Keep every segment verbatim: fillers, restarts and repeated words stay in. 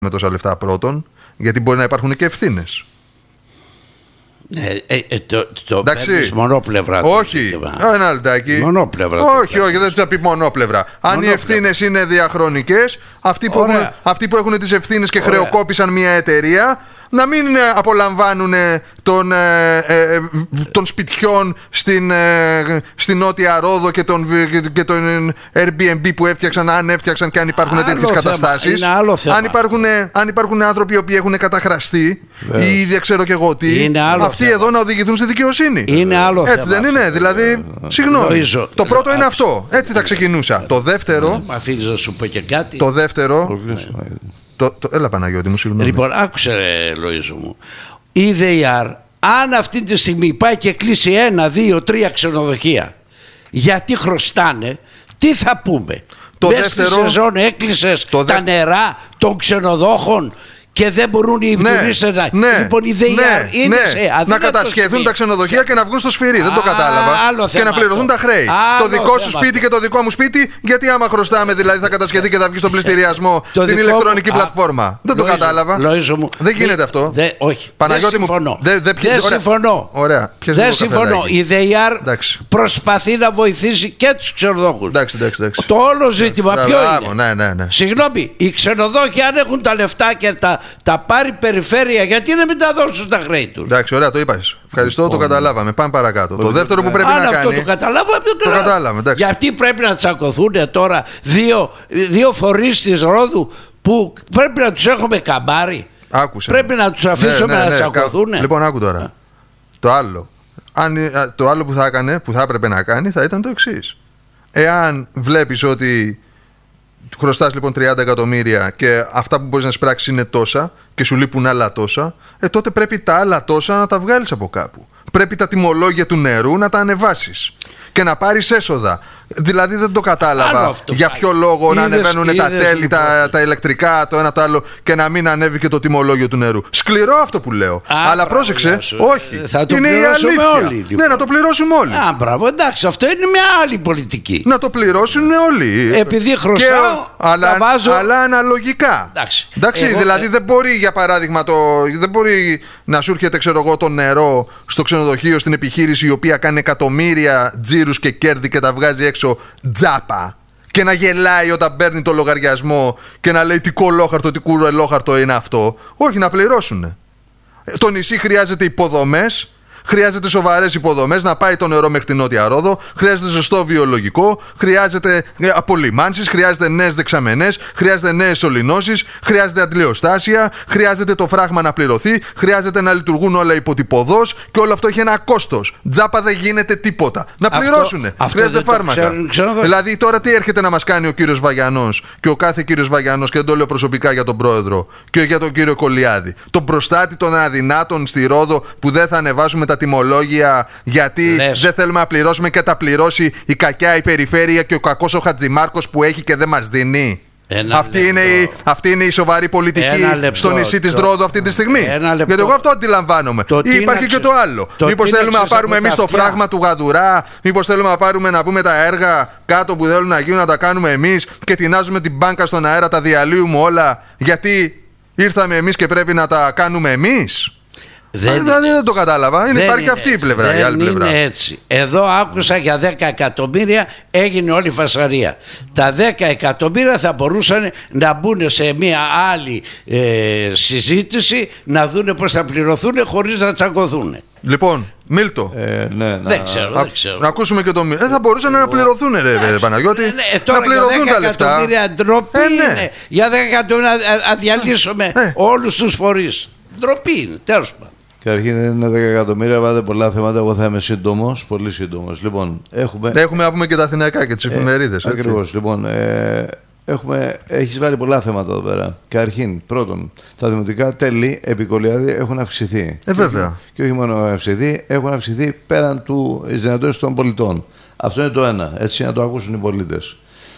με τόσα λεφτά πρώτον, γιατί μπορεί να υπάρχουν και ευθύνες. Ε, ε, ε, το το παίρνεις μονόπλευρα. Όχι, ένα λεπτάκι. Μονόπλευρα. Όχι, όχι, δεν θα πει μονόπλευρα. Αν μονόπλευρα. Οι ευθύνες είναι διαχρονικές, αυτοί που, έχουν, αυτοί που έχουν τις ευθύνες και Ωραία. χρεοκόπησαν μια εταιρεία, να μην απολαμβάνουν των, ε, ε, των σπιτιών στην, ε, στην Νότια Ρόδο και τον, και τον Airbnb που έφτιαξαν, αν έφτιαξαν και αν υπάρχουν τέτοιες καταστάσεις. Αν υπάρχουν, αν υπάρχουν άνθρωποι οι οποίοι έχουν καταχραστεί Βεβαίως. Ή δεν ξέρω και εγώ τι, αυτοί θέμα. Εδώ να οδηγηθούν στη δικαιοσύνη. Είναι άλλο Έτσι θέμα. δεν είναι, δηλαδή, συγγνώμη. Λοΐζο, το πρώτο λο, είναι αυτό. Έτσι θα ξεκινούσα. Το δεύτερο. Μα αφήνεις να σου πω και κάτι. Το δεύτερο. Το, το, έλα Παναγιώτη μου, συγγνώμη. Λοιπόν, άκουσε ρε Λοΐζο μου. Η ΔΕΙ Αρ, αν αυτή τη στιγμή πάει και κλείσει ένα, δύο, τρία ξενοδοχεία, γιατί χρωστάνε, τι θα πούμε? Το Μες δεύτερο, στη σεζόν έκλεισες τα δε... νερά των ξενοδόχων και δεν μπορούν οι τουρίστες να... Ναι, λοιπόν η ΔΕΙ Αρ ναι, είναι ναι. σε να κατασχεθούν τα ξενοδοχεία και να βγουν στο σφυρί. Α, δεν το κατάλαβα. Και να πληρωθούν τα χρέη. Το δικό σου σπίτι και το δικό μου σπίτι, γιατί άμα χρωστάμε δηλαδή θα κατασχεθεί και θα βγει στον πληστηριασμό στην ηλεκτρονική πλατφόρμα. Δεν το κατάλαβα. Δεν γίνεται αυτό. Όχι. Παναγιώτη μου. Δεν συμφωνώ. Δεν συμφωνώ. Η ΔΕΙ Αρ προσπαθεί να βοηθήσει και τους ξενοδόχους. Το όλο ζήτημα ποιο είναι? Συγγνώμη, οι ξενοδόχοι αν έχουν τα λεφτά και τα τα πάρει περιφέρεια, γιατί να μην τα δώσουν τα χρέη τους? Εντάξει, ωραία, το είπες. Ευχαριστώ, το καταλάβαμε. Πάμε παρακάτω. Το δεύτερο που πρέπει να κάνει. Αυτό το καταλάβαμε. Το κατάλαβαμε. Γιατί πρέπει να τσακωθούν τώρα δύο, δύο φορείς της Ρόδου που πρέπει να τους έχουμε καμπάρι? Άκουσε. Πρέπει να τους αφήσουμε να τσακωθούν. Λοιπόν, άκου τώρα. Το άλλο. Αν, το άλλο που θα έκανε, που θα έπρεπε να κάνει, θα ήταν το εξής. Εάν βλέπεις ότι χρωστάς λοιπόν τριάντα εκατομμύρια και αυτά που μπορείς να σπράξεις είναι τόσα και σου λείπουν άλλα τόσα, ε, τότε πρέπει τα άλλα τόσα να τα βγάλεις από κάπου. Πρέπει τα τιμολόγια του νερού να τα ανεβάσεις και να πάρεις έσοδα. Δηλαδή δεν το κατάλαβα για ποιο λόγο είδες, να ανεβαίνουν είδες, τα τέλη, τα, τα ηλεκτρικά, το ένα το άλλο και να μην ανέβει και το τιμολόγιο του νερού. Σκληρό αυτό που λέω. Α, αλλά πρόσεξε, όχι. Θα το είναι η αλήθεια. Όλοι, λοιπόν. Ναι, να το πληρώσουμε όλοι. Α, μπράβο, εντάξει, αυτό είναι μια άλλη πολιτική. Να το πληρώσουν όλοι. Επειδή χρωστάω, και, αλλά, βάζω... αλλά αναλογικά. Εντάξει, εντάξει εγώ, δηλαδή ε... δεν μπορεί για παράδειγμα το, δεν μπορεί να σου έρχεται ξέρω εγώ το νερό στο ξενοδοχείο στην επιχείρηση η οποία κάνει εκατομμύρια τζίρους και κέρδη και τα βγάζει έξω τζάπα και να γελάει όταν παίρνει το λογαριασμό και να λέει τι κολόχαρτο, τι κουρελόχαρτο είναι αυτό. Όχι, να πληρώσουν. Το νησί χρειάζεται υποδομές, χρειάζεται σοβαρές υποδομές, να πάει το νερό μέχρι την Νότια Ρόδο, χρειάζεται σωστό βιολογικό, χρειάζεται απολυμάνσεις, χρειάζεται νέες δεξαμενές, χρειάζεται νέες σωληνώσεις, χρειάζεται αντιλιοστάσια, χρειάζεται το φράγμα να πληρωθεί, χρειάζεται να λειτουργούν όλα υποτυπωδώς και όλο αυτό έχει ένα κόστος. Τζάπα δεν γίνεται τίποτα. Να πληρώσουν. Χρειάζεται φάρμακα. Ξέρω, ξέρω, δηλαδή τώρα τι έρχεται να μας κάνει ο κύριος Βαγιανός και ο κάθε κύριος Βαγιανός, και δεν το λέω προσωπικά για τον πρόεδρο και για τον κύριο Κολιάδη. Τον προστάτη των αδυνάτων στη Ρόδο που δεν θα ανεβάσουμε τα τιμολόγια γιατί Λες. δεν θέλουμε να πληρώσουμε και τα πληρώσει η κακιά η περιφέρεια και ο κακός ο Χατζημάρκος που έχει και δεν μας δίνει. Αυτή είναι, η, αυτή είναι η σοβαρή πολιτική στο νησί της Ρόδου αυτή τη στιγμή. Γιατί εγώ αυτό αντιλαμβάνομαι. Ή υπάρχει τίναξε, και το άλλο. Το μήπως θέλουμε να πάρουμε εμείς το φράγμα του Γαδουρά, μήπως θέλουμε να πάρουμε να πούμε τα έργα κάτω που θέλουν να γίνουν να τα κάνουμε εμείς και τεινάζουμε την μπάνκα στον αέρα, τα διαλύουμε όλα γιατί ήρθαμε εμείς και πρέπει να τα κάνουμε εμείς. Δεν, δηλαδή δεν το κατάλαβα. Είναι, υπάρχει και αυτή η πλευρά. Δεν η άλλη πλευρά. Είναι έτσι. Εδώ άκουσα για δέκα εκατομμύρια έγινε όλη η φασαρία. Τα δέκα εκατομμύρια θα μπορούσαν να μπουν σε μια άλλη ε, συζήτηση να δούνε πώς θα πληρωθούν χωρίς να τσακωθούν. Λοιπόν, Μίλτο. Ε, ναι, να... Δεν ξέρω, Α, δεν ξέρω. Να ακούσουμε και το Μίλτο. Ε, θα μπορούσαν να πληρωθούν, ρε, ρε Παναγιώτη. Ναι, ναι, τώρα να πληρωθούν τα λεφτά. Για δέκα εκατομμύρια ντροπή ε, ναι. είναι. Για δέκα εκατομμύρια να διαλύσουμε ε. όλους τους φορείς. Ντροπή είναι, τέλος πάντων. Καταρχήν δεν είναι δέκα εκατομμύρια, βάλετε πολλά θέματα. Εγώ θα είμαι σύντομος, πολύ σύντομος. Λοιπόν, έχουμε... έχουμε να πούμε και τα αθηναϊκά και τις εφημερίδες. Ε, Ακριβώς. Λοιπόν, ε, έχουμε... έχεις βάλει πολλά θέματα εδώ πέρα. Καταρχήν, πρώτον, τα δημοτικά τέλη επί Κολιάδη έχουν αυξηθεί. Ε, βέβαια. Και όχι μόνο αυξηθεί, έχουν αυξηθεί πέραν του δυνατότητας των πολιτών. Αυτό είναι το ένα. Έτσι να το ακούσουν οι πολίτες.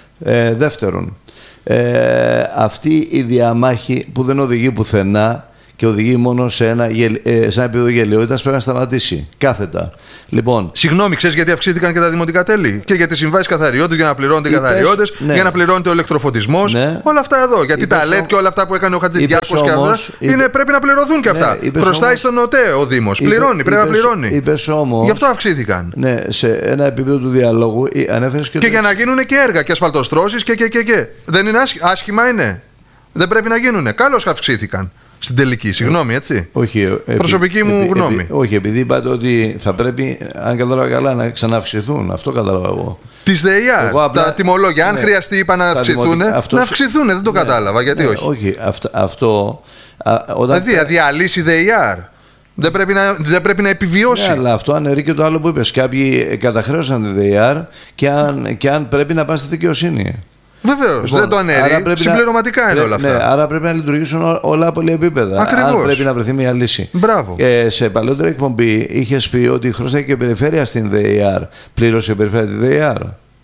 Ε, δεύτερον, ε, αυτή η διαμάχη που δεν οδηγεί πουθενά. και οδηγεί μόνο σε ένα, σε ένα επίπεδο γελιότητας, πρέπει να σταματήσει κάθετα. Λοιπόν, συγγνώμη, ξέρεις γιατί αυξήθηκαν και τα δημοτικά τέλη? Και για τις συμβάσεις καθαριότητας, για να πληρώνονται οι καθαριότητες, ναι. για να πληρώνεται ο ηλεκτροφωτισμός. Ναι. Όλα αυτά εδώ. Γιατί τα ελ ι ντι και όλα αυτά που έκανε ο Χατζηδιάκος και αυτά είπε... είναι, πρέπει να πληρωθούν και αυτά. Ναι, χρωστάει όμως... στον ΟΤΕ ο Δήμος. Πληρώνει, είπε, πρέπει είπες, να πληρώνει. Είπες όμως, γι' αυτό αυξήθηκαν. Ναι, σε ένα επίπεδο του διαλόγου ανέφερες και. Και για να γίνουν και έργα και ασφαλτοστρώσεις και, και, και, και. Δεν είναι άσχημα, είναι. Δεν πρέπει να γίνουν. Καλώς αυξήθηκαν. Στην τελική, συγγνώμη, έτσι. Όχι, προσωπική επί, μου επί, γνώμη. Επί, όχι, επειδή είπατε ότι θα πρέπει, αν κατάλαβα καλά, να ξαναυξηθούν. Αυτό κατάλαβα εγώ. Τις ΔΕΙΑΡ, απλά... τα τιμολόγια, αν ναι, χρειαστεί είπα να αυξηθούν, αυτό... να αυξηθούν, δεν το ναι, κατάλαβα. Γιατί ναι, όχι. Όχι, αυτό. αυτό α, όταν... Δηλαδή, αδιαλύσει ΔΕΙΑΡ. Δεν πρέπει, να, δεν πρέπει να επιβιώσει. Ναι, αλλά αυτό αναιρεί και το άλλο που είπες. Κάποιοι καταχρέωσαν τη ΔΕΙΑΡ και αν, και αν πρέπει να πάνε στη δικαιοσύνη. Βεβαίως, λοιπόν, δεν το αναιρεί. Συμπληρωματικά να, είναι όλα αυτά. Ναι, άρα πρέπει να λειτουργήσουν όλα από επίπεδα. Ακριβώς. Αν πρέπει να βρεθεί μια λύση. Μπράβο. Ε, σε παλαιότερη εκπομπή είχες πει ότι χρωστάει και η περιφέρεια στην ΔΕΙΑΡ. Πλήρωσε η περιφέρεια τη ΔΕΙΑΡ.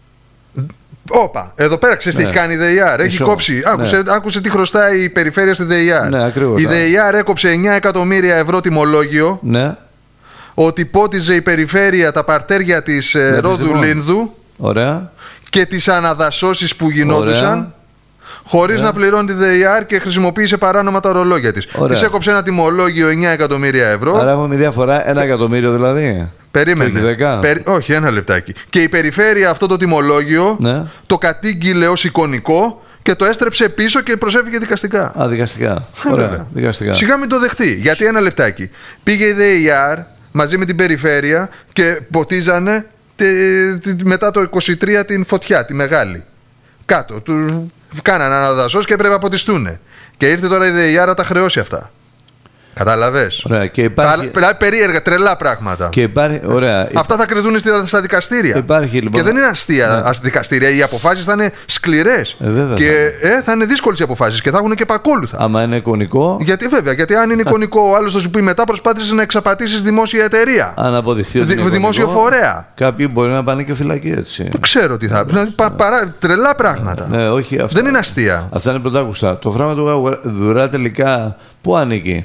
Όπα, εδώ πέρα ξέρεις τι ναι. έχει κάνει η ΔΕΙΑΡ. Έχει κόψει. Άκουσε, ναι. άκουσε τι χρωστάει η περιφέρεια στη ΔΕΙΑΡ. Ναι, ακριβώς, η ΔΕΙΑΡ έκοψε εννιά εκατομμύρια ευρώ τιμολόγιο. Ναι. Ότι πότιζε η περιφέρεια τα παρτέρια της ναι, Ρόδου Λίνδου. Ωραία. Και τις αναδασώσεις που γινόντουσαν χωρίς να πληρώνει τη ΔΕΙΑΡ και χρησιμοποίησε παράνομα τα ορολόγια της. Της έκοψε ένα τιμολόγιο εννιά εκατομμύρια ευρώ. Άρα έχουμε διαφορά ένα εκατομμύριο δηλαδή. Περίμενε. Περι... Όχι, ένα λεπτάκι. Και η περιφέρεια αυτό το τιμολόγιο ναι. το κατήγγειλε ως εικονικό και το έστρεψε πίσω και προσέφηκε δικαστικά. Α, δικαστικά. Ωραία, δικαστικά. Σιγά μην το δεχτεί. Γιατί ένα λεπτάκι. Πήγε η ΔΕΙΑΡ μαζί με την περιφέρεια και ποτίζανε μετά το είκοσι τρία την φωτιά, τη μεγάλη. Κάτω. Του κάνανε αναδασώσεις και έπρεπε να ποτιστούν. Και ήρθε τώρα η ΔΕΙΑΡ να τα χρεώσει αυτά. Κατάλαβες. Ωραία, και υπάρχει... τα, περίεργα, τρελά πράγματα. Και υπάρχει... Ωραία. Αυτά θα κρυθούν στα δικαστήρια. Υπάρχει, λοιπόν... Και δεν είναι αστεία ναι. δικαστήρια. Οι αποφάσεις θα είναι σκληρές. Ε, βέβαια, και θα... Ε, θα είναι δύσκολες οι αποφάσεις και θα έχουν και επακόλουθα. Άμα είναι εικονικό. Γιατί βέβαια, γιατί αν είναι εικονικό, ο άλλος θα σου πει μετά προσπάθησες να εξαπατήσεις δημόσια εταιρεία. Αν αποδειχθεί ότι είναι δημόσιο εικονικό, φορέα. Κάποιοι μπορεί να πάνε και φυλακή έτσι. Ξέρω τι θα πει. Πα, παρά, τρελά πράγματα. Ναι, όχι, αυτά, δεν είναι αστεία. Αυτά είναι πρωτάκουστα. Το φράγμα του Γαδουρά τελικά πού ανήκει?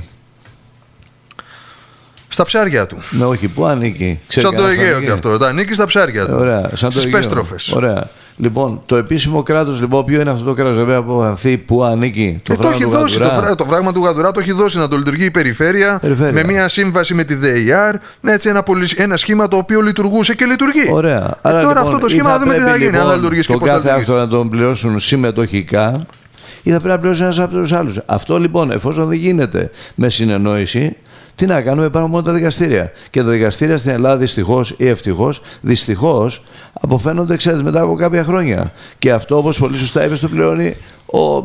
Στα ψάρια του. Ναι, όχι, πού ανήκει? Ξέρει σαν το Αιγαίο και αυτό. Τα ανήκει στα ψάρια του. Ωραία, σαν στις πέστροφες. Ωραία. Λοιπόν, το επίσημο κράτος, λοιπόν, ποιο είναι αυτό το κράτος, βέβαια, που ανθεί, πού ανήκει? Το, ε, το έχει δώσει. Το, φρά, το φράγμα του Γαδουρά το έχει δώσει να το λειτουργεί η περιφέρεια, περιφέρεια. με μια σύμβαση με τη ΔΕΙΑΡ. Έτσι ένα, πολυ, ένα σχήμα το οποίο λειτουργούσε και λειτουργεί. Ωραία. Ε, Άρα, τώρα λοιπόν, αυτό το σχήμα θα δούμε τι θα γίνει. Λοιπόν, αν θα λειτουργήσει και πώς θα λειτουργήσει. Τον κάθε άκτορα να τον πληρώσουν συμμετοχικά ή θα πρέπει να πληρώσει ένας από τους άλλους. Αυτό λοιπόν, εφόσον δεν γίνεται με συνεννόηση. Τι να κάνουμε, πάνω μόνο τα δικαστήρια. Και τα δικαστήρια στην Ελλάδα δυστυχώς ή ευτυχώς, δυστυχώς αποφαίνονται, ξέρετε, μετά από κάποια χρόνια. Και αυτό, όπως πολύ σωστά είπες, το πληρώνει ο, ο,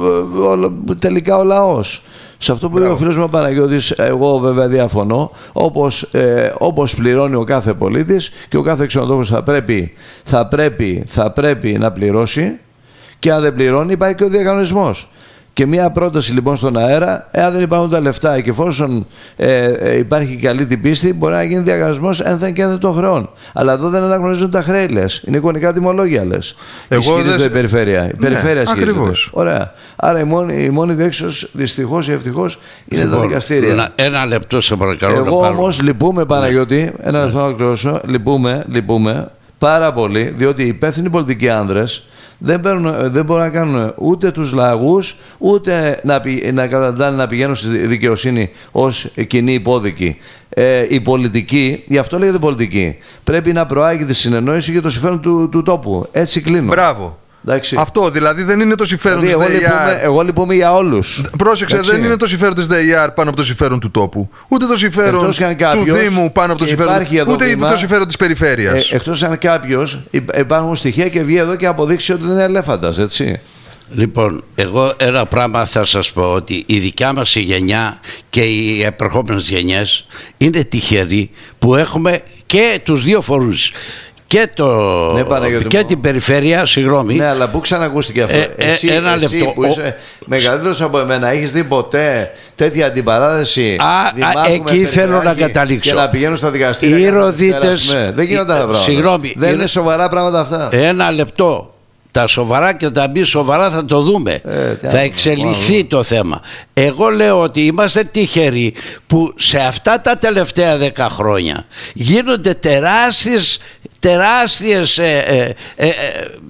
ο, τελικά ο λαός. Σε αυτό που είπε ο φίλος μου Παναγιώτης, εγώ βέβαια διαφωνώ, όπως, ε, όπως πληρώνει ο κάθε πολίτης και ο κάθε ξενοδόχος θα πρέπει, θα πρέπει, θα πρέπει να πληρώσει και αν δεν πληρώνει υπάρχει και ο διακανονισμός. Και μια πρόταση λοιπόν στον αέρα, εάν δεν υπάρχουν τα λεφτά και εφόσον ε, ε, υπάρχει καλή την πίστη, μπορεί να γίνει διαγωνισμός ένθεν και ένθεν των χρεών. Αλλά εδώ δεν αναγνωρίζουν τα χρέη, λες. Είναι εικονικά τιμολόγια, λες. Ισχυρίζεται δεν... η περιφέρεια. Η περιφέρεια ναι, ακριβώς. Ωραία. Άρα η μόνη, η μόνη διέξοδος, δυστυχώς ή ευτυχώς, είναι λοιπόν, τα δικαστήρια. Ένα, ένα λεπτό σε παρακαλώ. Εγώ όμως λυπούμαι, Παναγιώτη, ένα λεπτό να ολοκληρώσω. Λυπούμαι, λυπούμαι πάρα πολύ, διότι οι υπεύθυνοι πολιτικοί άνδρες δεν, παίρνουν, δεν μπορούν να κάνουν ούτε τους λαγούς, ούτε να, πη, να καταντάνε να πηγαίνουν στη δικαιοσύνη ως κοινή υπόδικη. Ε, η πολιτική, γι' αυτό λέγεται πολιτική, πρέπει να προάγει τη συνεννόηση για το συμφέρον του, του τόπου. Έτσι κλείνω. Μπράβο. Εντάξει. Αυτό δηλαδή δεν είναι το συμφέρον δηλαδή, της ΔΕΙΑΡ. Εγώ λυπούμαι για όλους. Πρόσεξε, εντάξει. Δεν είναι το συμφέρον της ΔΕΙΑΡ πάνω από το συμφέρον του τόπου. Ούτε το συμφέρον του Δήμου πάνω από το συμφέρον. Ούτε βήμα, το συμφέρον της περιφέρειας. Ε, εκτός αν κάποιος υπάρχουν στοιχεία και βγει εδώ και αποδείξει ότι δεν είναι ελέφαντας, έτσι. Λοιπόν, εγώ ένα πράγμα θα σας πω, ότι η δικιά μας η γενιά και οι επερχόμενες γενιές είναι τυχεροί που έχουμε και τους δύο φορούς. Και, το, ναι, και την περιφέρεια, συγγνώμη. Ναι, αλλά πού ξανακούστηκε αυτό? Ε, εσύ, ένα εσύ λεπτό. που είσαι μεγαλύτερος από εμένα, έχεις δει ποτέ τέτοια αντιπαράθεση? Α, α εκεί θέλω να καταλήξω. Και να πηγαίνουν στα δικαστήρια. Οι Ροδίτες. Δεν γίνονται τα πράγματα. Συγγνώμη. Δεν είναι σοβαρά πράγματα αυτά. Ένα λεπτό. Τα σοβαρά και τα μη σοβαρά θα το δούμε. Ε, θα εξελιχθεί το θέμα. Εγώ λέω ότι είμαστε τυχεροί που σε αυτά τα τελευταία δέκα χρόνια γίνονται τεράστιες, τεράστιες ε, ε, ε, ε,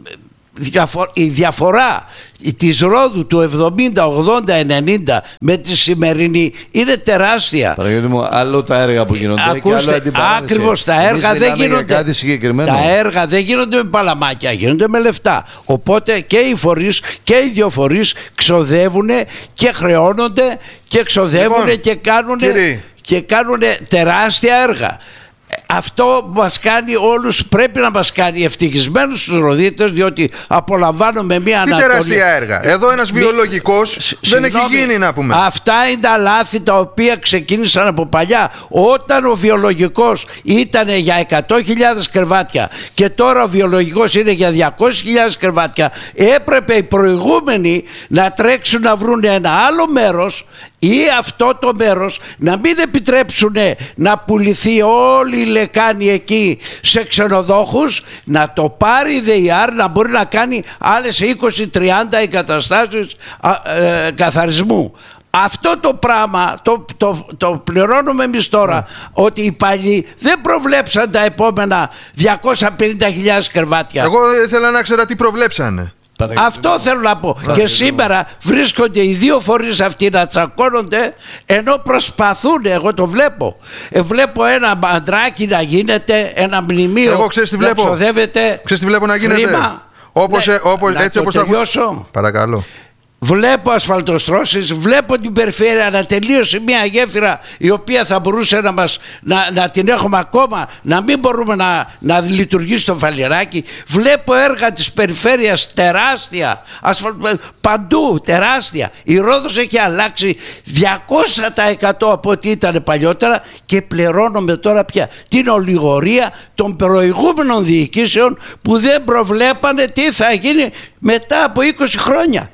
διαφο- η διαφορά της Ρόδου του εβδομήντα, ογδόντα, ενενήντα με τη σημερινή είναι τεράστια. Παραγωγή μου, άλλο τα έργα που γίνονται. Ακούστε, και άλλο ακριβώς τα έργα δεν γίνονται. Κάτι συγκεκριμένο. Τα έργα δεν γίνονται με παλαμάκια, γίνονται με λεφτά. Οπότε και οι φορείς και οι δύο φορείς ξοδεύουν και χρεώνονται και ξοδεύουν λοιπόν, και κάνουν και κάνουν τεράστια έργα. Αυτό μας κάνει όλους, πρέπει να μας κάνει ευτυχισμένους τους Ροδίτες, διότι απολαμβάνουμε μια ανατολή. Τι τεράστια έργα. Εδώ ένας βιολογικός Μη... δεν Συγνώμη, έχει γίνει, να πούμε. Αυτά είναι τα λάθη τα οποία ξεκίνησαν από παλιά. Όταν ο βιολογικός ήταν για εκατό χιλιάδες κρεβάτια και τώρα ο βιολογικός είναι για διακόσιες χιλιάδες κρεβάτια, έπρεπε οι προηγούμενοι να τρέξουν να βρουν ένα άλλο μέρος ή αυτό το μέρος να μην επιτρέψουν να πουληθεί όλη η λεκάνη εκεί σε ξενοδόχους, να το πάρει η ΔΕΙΑΡ να μπορεί να κάνει άλλες είκοσι τριάντα εγκαταστάσεις ε, καθαρισμού. Αυτό το πράγμα το, το, το πληρώνουμε εμείς τώρα, mm. ότι οι παλιοί δεν προβλέψαν τα επόμενα διακόσιες πενήντα χιλιάδες κρεβάτια. Εγώ ήθελα να ξέρω τι προβλέψανε. Αυτό θέλω να πω. Και σήμερα βρίσκονται οι δύο φορείς αυτοί να τσακώνονται, ενώ προσπαθούν. Εγώ το βλέπω. Ε, βλέπω ένα μπαντράκι να γίνεται, ένα μνημείο. Εγώ ξέρεις τι βλέπω. Να ξοδεύεται. Ξέρεις τι βλέπω να γίνεται. Όπως, ναι, όπως, να έτσι το όπως τελειώσω. Θα... Παρακαλώ. Βλέπω ασφαλτοστρώσεις, βλέπω την περιφέρεια να τελείωσε μια γέφυρα η οποία θα μπορούσε να, μας, να, να την έχουμε ακόμα, να μην μπορούμε να, να λειτουργήσει το φαλιράκι. Βλέπω έργα της περιφέρειας τεράστια, ασφαλ... παντού τεράστια. Η Ρόδος έχει αλλάξει διακόσια τοις εκατό από ό,τι ήταν παλιότερα και πληρώνουμε τώρα πια την ολιγορία των προηγούμενων διοικήσεων που δεν προβλέπανε τι θα γίνει μετά από είκοσι χρόνια.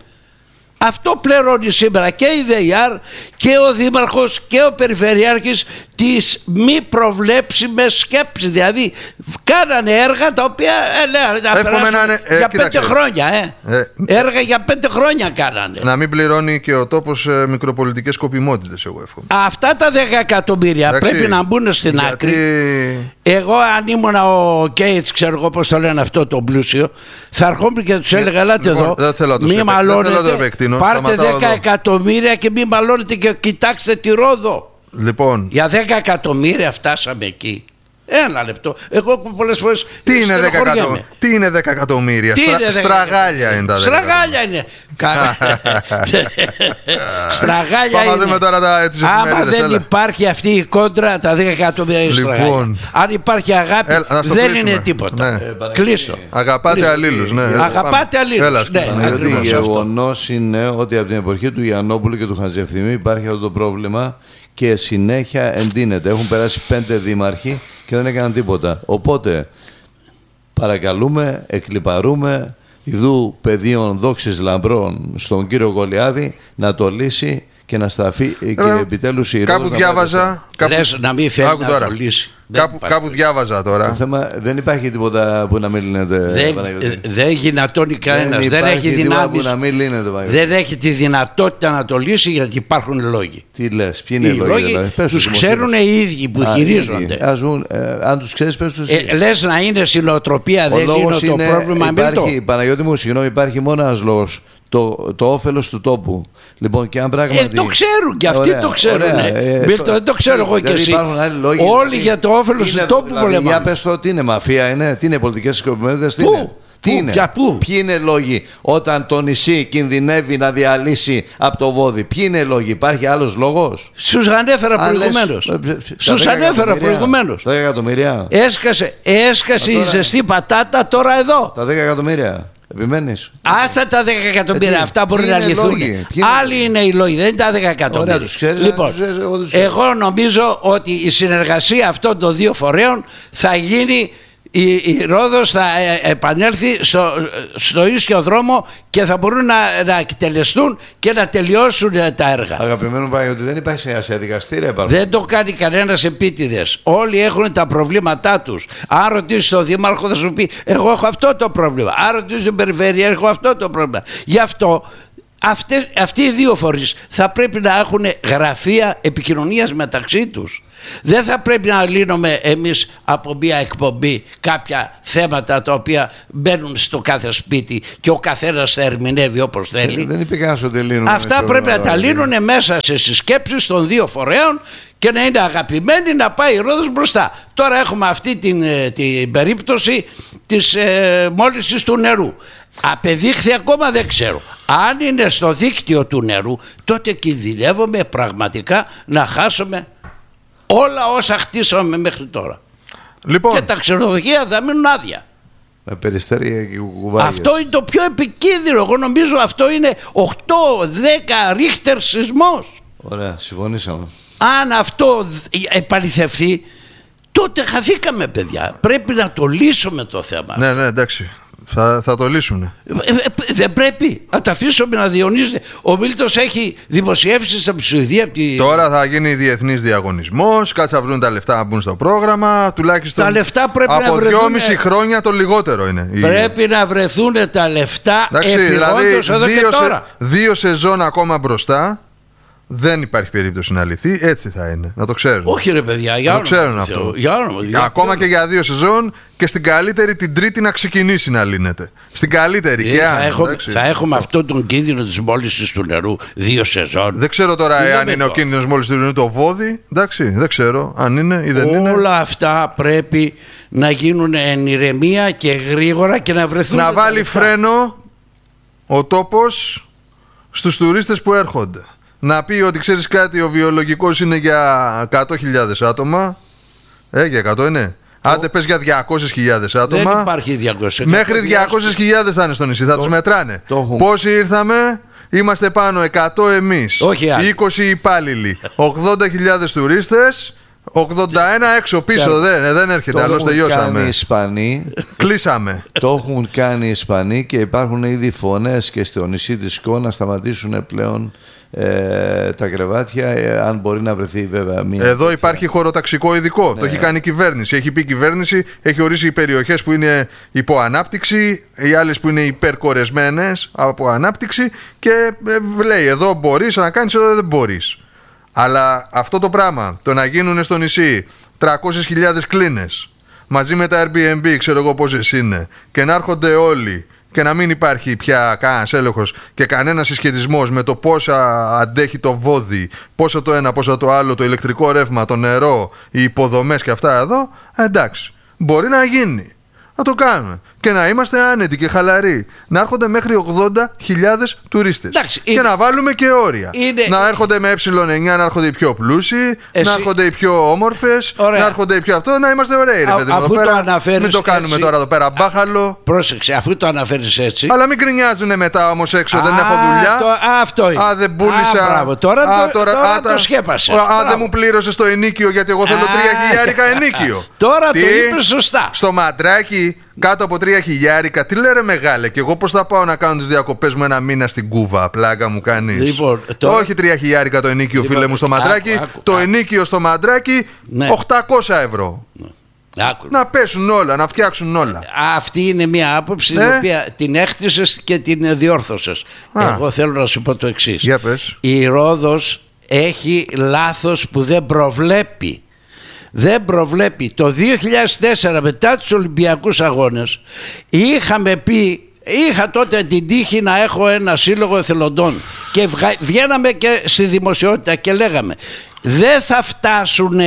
Αυτό πληρώνει σήμερα και η ΔΕΙΑΡ και ο Δήμαρχος και ο Περιφερειάρχης, τις μη προβλέψιμες σκέψεις. Δηλαδή κάνανε έργα τα οποία ε, να περάσουν ε, για κοίταξε. πέντε χρόνια ε. Ε, έργα για πέντε χρόνια κάνανε. Να μην πληρώνει και ο τόπος ε, μικροπολιτικές σκοπιμότητες, εγώ εύχομαι. Αυτά τα δέκα εκατομμύρια εντάξει, πρέπει να μπουν στην γιατί... άκρη. Εγώ αν ήμουν ο Κέιτς, ξέρω εγώ πώς το λένε αυτό το πλούσιο, θα ερχόμουν και τους έλεγα ελάτε λοιπόν, εδώ, μη μαλώνετε, πάρτε δέκα εκατομμύρια και μη μαλώνετε και κοιτάξτε τη Ρόδο. Λοιπόν. Για δέκα εκατομμύρια φτάσαμε εκεί. Ένα λεπτό. Εγώ πολλές φορές. Τι είναι δέκα εκατομμύρια. Τι είναι δέκα εκατομμύρια. Τι Στρα... είναι Στραγάλια είναι τα δέκα. Στραγάλια είναι. Στραγάλια Πάμε είναι. Δούμε τώρα τα, έτσι, άμα δεν έλα. υπάρχει αυτή η κόντρα, τα δέκα εκατομμύρια είναι λοιπόν. στραγάλια. Αν υπάρχει αγάπη, έλα, δεν κλείσουμε. είναι τίποτα. Ναι. Κλείστο. Αγαπάτε αλλήλους. Ναι. Αγαπάτε αλλήλους. Το γεγονός είναι ότι από την εποχή του Γιαννόπουλου και του Χατζευθυμίου υπάρχει αυτό το πρόβλημα και συνέχεια εντείνεται. Έχουν περάσει πέντε δήμαρχοι και δεν έκαναν τίποτα. Οπότε παρακαλούμε, εκλιπαρούμε ιδού πεδίων δόξης λαμπρών στον κύριο Γολιάδη να το λύσει και να σταθεί ε, και επιτέλους η Κάπου διάβαζα κάπου... Λες να μην θέλει να τώρα. το λύσει. Κάπου, κάπου διάβαζα τώρα. Το θέμα, δεν υπάρχει τίποτα που να μην λύνεται. Δεν, δεν γινατώνει κανένας. Δεν, δεν έχει δυνάμεις. Να μην λύνεται, δεν έχει τη δυνατότητα να το λύσει γιατί υπάρχουν λόγοι. Τι λες, ποιοι είναι οι λόγοι, λόγοι δηλαδή. Τους ξέρουν οι ίδιοι που Α, χειρίζονται. Ας ζουν, ε, αν τους ξέρεις, πες τους. Ε, λες να είναι συλλοτροπία, δεν είναι το πρόβλημα. Υπάρχει, Παναγιώτη μου, συγγνώμη, υπάρχει μόνο ένας λόγος. Το, το όφελος του τόπου. Λοιπόν, και αν πράγματι... Ε, το ξέρουν και αυτοί ωραία, το ξέρουν. Ωραία, ε, ε, το, δεν το ξέρω εγώ και εσύ. Όλοι για το όφελος του τόπου δηλαδή, πολεμάνε. Για πες το, τι είναι μαφία, είναι, τι είναι πολιτικές σκοπιμότητες, τι είναι. Τι Πού, είναι, για πού? Ποιοι είναι λόγοι όταν το νησί κινδυνεύει να διαλύσει από το βόδι? Ποιοι είναι λόγοι, υπάρχει άλλος λόγος? Στους ανέφερα προηγουμένως. Στους ανέφερα προηγουμένως. Τα δέκα εκατομμύρια. Έσκασε, έσκασε η ζεστή πατάτα τώρα εδώ. Τα δέκα εκατομμύρια. Επιμένεις. Άστα τα δέκα εκατομμύρια, ε, αυτά μπορεί να λυθούν. Άλλοι είναι οι λόγοι, δεν είναι τα δέκα εκατομμύρια. Ωραία, τους ξέρεις, λοιπόν, τους ξέρεις, τους εγώ νομίζω ότι η συνεργασία αυτών των δύο φορέων θα γίνει η, η Ρόδος θα επανέλθει στο, στο ίσιο δρόμο και θα μπορούν να, να εκτελεστούν και να τελειώσουν τα έργα. Αγαπημένο πάει ότι δεν υπάρχει σε δικαστήρια. Δεν το κάνει κανένας επίτηδες. Όλοι έχουν τα προβλήματά τους. Αν ρωτήσει τον Δήμαρχο θα σου πει εγώ έχω αυτό το πρόβλημα. Αν ρωτήσει τον Περιφερεια έχω αυτό το πρόβλημα. Γι' αυτό αυτές, αυτοί οι δύο φορείς θα πρέπει να έχουν γραφεία επικοινωνίας μεταξύ τους. Δεν θα πρέπει να λύνουμε εμείς από μια εκπομπή κάποια θέματα τα οποία μπαίνουν στο κάθε σπίτι και ο καθένας θα ερμηνεύει όπως θέλει. Δεν, δεν είπε κανένας ότι λύνουν. Αυτά πρέπει να τα λύνουν μέσα σε συσκέψεις των δύο φορέων και να είναι αγαπημένοι, να πάει η Ρόδος μπροστά. Τώρα έχουμε αυτή την, την περίπτωση της ε, μόλυνσης του νερού. Απεδείχθη ακόμα δεν ξέρω. Αν είναι στο δίκτυο του νερού, τότε κινδυνεύουμε πραγματικά να χάσουμε όλα όσα χτίσαμε μέχρι τώρα. Λοιπόν. Και τα ξενοδοχεία θα μείνουν άδεια. Με περιστέρια και κουβάγες. Αυτό είναι το πιο επικίνδυνο. Εγώ νομίζω αυτό είναι οκτώ δέκα ρίχτερ σεισμός. Ωραία, συμφωνήσαμε. Αν αυτό επαληθευτεί, τότε χαθήκαμε, παιδιά. Πρέπει να το λύσουμε το θέμα. Ναι, ναι, εντάξει. Θα, θα το λύσουν. Ε, ε, δεν πρέπει να τα αφήσουμε να διονύζεται. Ο Μίλτος έχει δημοσιεύσει από τη Σουηδία. Τη... Τώρα θα γίνει διεθνής διαγωνισμός. Κάτσε να βρουν τα λεφτά να μπουν στο πρόγραμμα. Τουλάχιστον τα λεφτά πρέπει από να βρεθούν. δυόμιση χρόνια το λιγότερο είναι. Πρέπει να βρεθούν τα λεφτά. Εντάξει, δηλαδή εδώ δύο, και τώρα. Σε, δύο σεζόν ακόμα μπροστά. Δεν υπάρχει περίπτωση να λυθεί. Έτσι θα είναι. Να το ξέρουν. Όχι, ρε παιδιά, για να το ξέρουν αυτό. Για όνομα, για ακόμα για και για δύο σεζόν και στην καλύτερη την τρίτη να ξεκινήσει να λύνεται. Στην καλύτερη. Ε, και θα, αν, έχουμε, θα έχουμε αυτόν τον κίνδυνο της μόλυνσης του νερού δύο σεζόν. Δεν ξέρω τώρα δεν εάν είναι το. Ο κίνδυνος μόλυνσης του νερού το βόδι. Εντάξει, δεν ξέρω αν είναι ή δεν όλα είναι. Όλα αυτά πρέπει να γίνουν εν ηρεμία και γρήγορα και να βρεθούν. Να βάλει φρένο ο τόπος στους τουρίστες που έρχονται. Να πει ότι ξέρεις κάτι, ο βιολογικός είναι για εκατό χιλιάδες άτομα. Ε, για εκατό είναι. Το... Άντε πες για διακόσιες χιλιάδες άτομα. Δεν υπάρχει διακόσιες. Μέχρι διακόσιες χιλιάδες θα είναι στο νησί, θα το... τους μετράνε. Το... Πόσοι ήρθαμε, είμαστε πάνω, εκατό εμείς. Όχι άλλοι. είκοσι υπάλληλοι, ογδόντα χιλιάδες τουρίστες. ογδόντα ένα έξω πίσω, δεν, δεν έρχεται, αλλιώς τελειώσαμε. Το έχουν κάνει οι Ισπανοί. Κλείσαμε. Το έχουν κάνει οι Ισπανοί και υπάρχουν ήδη φωνές και στο νησί της Σκό να σταματήσουν πλέον ε, τα κρεβάτια, ε, αν μπορεί να βρεθεί βέβαια μία. Εδώ τέτοια. Υπάρχει χωροταξικό ειδικό. Ναι. Το έχει κάνει η κυβέρνηση. Έχει πει η κυβέρνηση, έχει ορίσει οι περιοχές που είναι υπό ανάπτυξη, οι άλλες που είναι υπερκορεσμένες από ανάπτυξη και ε, λέει εδώ μπορείς να κάνεις, εδώ δεν μπορείς. Αλλά αυτό το πράγμα, το να γίνουν στο νησί τριακόσιες χιλιάδες κλίνες μαζί με τα Airbnb, ξέρω εγώ πόσες είναι, και να έρχονται όλοι και να μην υπάρχει πια κανένας έλεγχος και κανένας συσχετισμός με το πόσα αντέχει το βόδι, πόσο το ένα, πόσο το άλλο, το ηλεκτρικό ρεύμα, το νερό, οι υποδομές και αυτά εδώ, εντάξει, μπορεί να γίνει. Να το κάνουμε. Και να είμαστε άνετοι και χαλαροί. Να έρχονται μέχρι ογδόντα χιλιάδες τουρίστες. Εντάξει, και είναι... να βάλουμε και όρια. Είναι... Να έρχονται με ε εννιά, να έρχονται οι πιο πλούσιοι, Εσύ... να έρχονται οι πιο όμορφες, Ωραία. να έρχονται οι πιο αυτό, να είμαστε ωραίοι. Ρε, παιδί, αφού εδώ το πέρα. Μην το κάνουμε έτσι... τώρα εδώ πέρα μπάχαλο. Πρόσεξε, αφού το αναφέρεις έτσι. Αλλά μην γκρινιάζουνε μετά όμως έξω, α, δεν έχω δουλειά. Το... Α, αυτό είναι. Α, δεν πούλησα. Α, μπράβο. Τώρα, α, τώρα, τώρα, τώρα α, το σκέπασες. Α, δεν μου πλήρωσε το ενίκιο γιατί εγώ θέλω τρία χιλιάρικα ενίκιο. Τώρα το είπες σωστά. Στο Μαντράκι. Κάτω από τρία χιλιάρικα, τι λέρε μεγάλε, και εγώ πώς θα πάω να κάνω τις διακοπές μου ένα μήνα στην Κούβα, πλάκα μου κάνεις. Λοιπόν, τώρα... Όχι τρία χιλιάρικα το ενίκιο, λοιπόν, φίλε μου, στο Μαντράκι. Άκου, άκου, το άκου. ενίκιο στο Μαντράκι, ναι. οκτακόσια ευρώ. Ναι. Άκου. Να πέσουν όλα, να φτιάξουν όλα. Αυτή είναι μια άποψη ναι. την οποία την έκτισες και την διόρθωσες. Α. Εγώ θέλω να σου πω το εξής. Για πες. Η Ρόδος έχει λάθος που δεν προβλέπει. Δεν προβλέπει. Το δύο χιλιάδες τέσσερα μετά τους Ολυμπιακούς Αγώνες είχαμε πει, είχα τότε την τύχη να έχω ένα σύλλογο εθελοντών και βγαίναμε και στη δημοσιότητα και λέγαμε δεν θα φτάσουν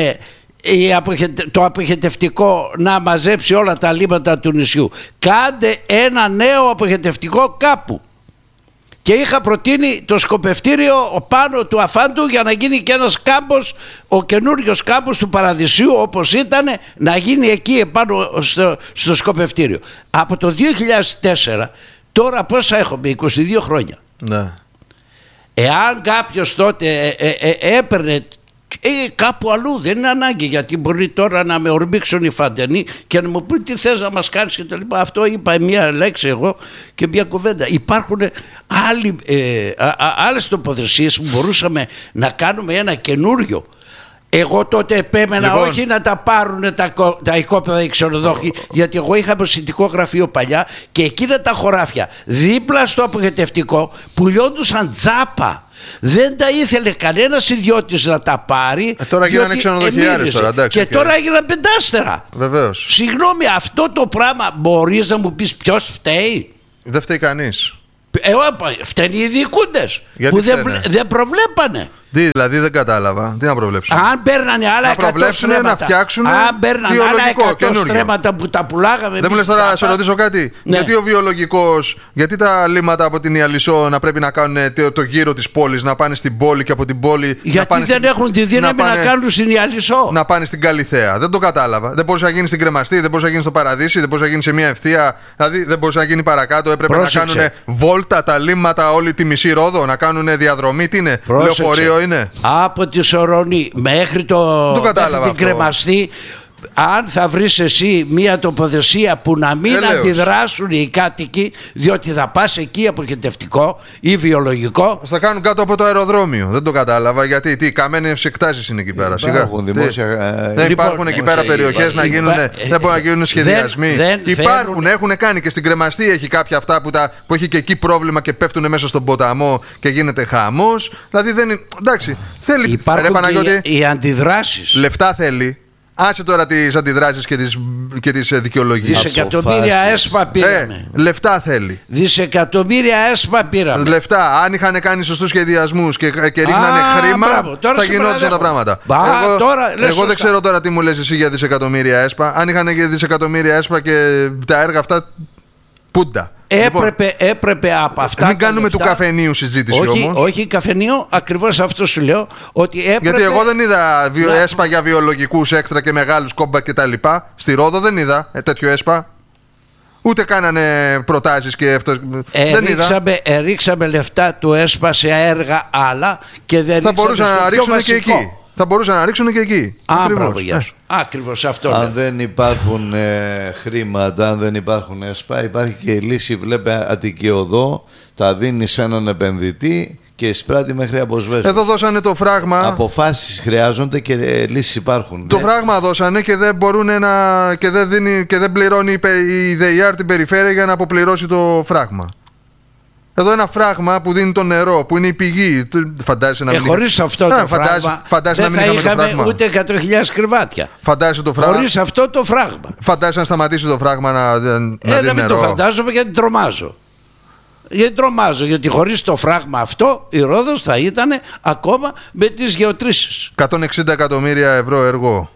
το αποχετευτικό να μαζέψει όλα τα λίμματα του νησιού, κάντε ένα νέο αποχετευτικό κάπου. Και είχα προτείνει το σκοπευτήριο πάνω του Αφάντου για να γίνει και ένας κάμπος, ο καινούριος κάμπος του Παραδεισίου όπως ήταν, να γίνει εκεί επάνω στο, στο σκοπευτήριο. Από το δύο χιλιάδες τέσσερα, τώρα πόσα έχουμε, είκοσι δύο χρόνια. Ναι. Εάν κάποιος τότε ε, ε, ε, έπαιρνε Ή κάπου αλλού, δεν είναι ανάγκη, γιατί μπορεί τώρα να με ορμήξουν οι φαντενοί και να μου πούν τι θες να μας κάνεις και τα λοιπά. Αυτό είπα μία λέξη εγώ και μία κουβέντα. Υπάρχουν άλλοι, ε, α, α, άλλες τοποθεσίες που μπορούσαμε να κάνουμε ένα καινούριο. Εγώ τότε επέμενα λοιπόν, όχι να τα πάρουν τα, τα οικόπεδα οι ξενοδόχοι, γιατί εγώ είχα προσιτικό γραφείο παλιά και εκείνα τα χωράφια δίπλα στο απογοητευτικό που λιόντουσαν τζάπα. Δεν τα ήθελε κανένας ιδιώτης να τα πάρει. ε, Τώρα γίνανε ξενοδοχιάρες τώρα, εντάξει, και okay. τώρα έγιναν πεντάστερα. Βεβαίως. Συγγνώμη, αυτό το πράγμα μπορείς να μου πεις ποιος φταίει? Δεν φταίει κανείς. Ε, φταίνει οι διοικούντες που δεν, δεν προβλέπανε. Τι, δηλαδή δεν κατάλαβα. Τι να προβλέψουν? Αν παίρνανε άλλα εκατό στρέμματα, να φτιάξουν αν παίρνανε άλλα εκατό στρέμματα που τα πουλάγαμε. Δεν μου λες τώρα να σε ρωτήσω κάτι? Ναι. Γιατί ο βιολογικός, γιατί τα λίμματα από την Ιαλισσό να πρέπει να κάνουν το, το γύρο της πόλης, να πάνε στην πόλη και από την πόλη. Γιατί να πάνε δεν στην, έχουν τη δύναμη να, πάνε, να κάνουν στην Ιαλισσό. Να πάνε στην Καλιθέα. Δεν το κατάλαβα. Δεν μπορούσε να γίνει στην Κρεμαστή, δεν μπορούσε να γίνει στο Παραδείσι, δεν μπορούσε να γίνει σε μια ευθεία. Δηλαδή δεν μπορούσε να γίνει παρακάτω. Έπρεπε Πρόσεξε. να κάνουν βόλτα τα λίμματα όλη τη μισή Ρόδο, να κάνουν διαδρομή. Τι είναι, λεωφορείο είναι? Από τη Σορονή μέχρι το, το μέχρι την Κρεμαστή. Αν θα βρεις εσύ μια τοποθεσία που να μην Ελέως. αντιδράσουν οι κάτοικοι, διότι θα πας εκεί αποχετευτικό ή βιολογικό. Θα κάνουν κάτω από το αεροδρόμιο. Δεν το κατάλαβα, γιατί τι, καμένες εκτάσεις είναι εκεί πέρα. Υπάρχουν δημόσια... Δεν λοιπόν, υπάρχουν εκεί πέρα περιοχές να γίνουν, υπά... δεν μπορούν να γίνουν σχεδιασμοί. Δεν, δεν υπάρχουν, θέλουν... έχουν κάνει και στην Κρεμαστή έχει κάποια αυτά που, τα, που έχει και εκεί πρόβλημα και πέφτουν μέσα στον ποταμό και γίνεται χαμός. Δηλαδή δεν είναι. Εντάξει, θέλει. Υπάρχουν ρε, και οι αντιδράσεις. Λεφτά θέλει. Άσε τώρα τις αντιδράσεις και τις, και τις δικαιολογίες. Δισεκατομμύρια έσπα πήραμε. Ε, λεφτά θέλει. Δισεκατομμύρια έσπα πήραμε. Λεφτά. Αν είχαν κάνει σωστούς σχεδιασμούς και, και ρίχνανε Α, χρήμα, μπράβο, θα γινόντουσαν τα πράγματα. Μπα, εγώ τώρα, εγώ δεν ξέρω τώρα τι μου λες εσύ για δισεκατομμύρια έσπα. Αν είχαν και δισεκατομμύρια έσπα και τα έργα αυτά, πούντα. Έπρεπε, λοιπόν, έπρεπε από αυτά. Μην κάνουμε λεφτά, του καφενείου συζήτηση όχι, όμως. Όχι καφενείο, ακριβώς αυτό σου λέω. Ότι έπρεπε, γιατί εγώ δεν είδα βιο, να... έσπα για βιολογικούς έξτρα και μεγάλους κόμπα και τα λοιπά. Στη Ρόδο δεν είδα ε, τέτοιο έσπα. Ούτε κάνανε προτάσεις και αυτό. Ε, δεν ρίξαμε, είδα. Ε, ρίξαμε λεφτά του έσπα σε έργα άλλα και δεν θα μπορούσαν να ρίξουν και εκεί. Θα μπορούσαν να ρίξουν και εκεί. Ακριβώς. Ακριβώς αυτό. Αν δεν υπάρχουν ε, χρήματα, αν δεν υπάρχουν ΕΣΠΑ, υπάρχει και η λύση. Βλέπε Αττική Οδό, τα δίνει σε έναν επενδυτή και εισπράττει μέχρι αποσβέστη. Εδώ δώσανε το φράγμα. Αποφάσεις χρειάζονται και ε, λύσεις υπάρχουν. Το ναι. φράγμα δώσανε και δεν μπορούν να. και δεν, δίνει, και δεν πληρώνει η ΔΕΙΑΡ την περιφέρεια για να αποπληρώσει το φράγμα. Εδώ ένα φράγμα που δίνει το νερό, που είναι η πηγή. Φαντάζεσαι να ε, μην. Χωρίς αυτό το φράγμα. Φαντάζεσαι να μην είχαμε το φράγμα. Ούτε εκατό χιλιάδες κρεβάτια. Φαντάζεσαι το φράγμα. Χωρίς αυτό το φράγμα. Φαντάζεσαι να σταματήσει το φράγμα να, να ε, δίνει να μην νερό. Το φαντάζομαι γιατί τρομάζω. Γιατί τρομάζω, γιατί χωρίς το φράγμα αυτό η Ρόδος θα ήταν ακόμα με τις γεωτρήσεις. εκατόν εξήντα εκατομμύρια ευρώ έργο.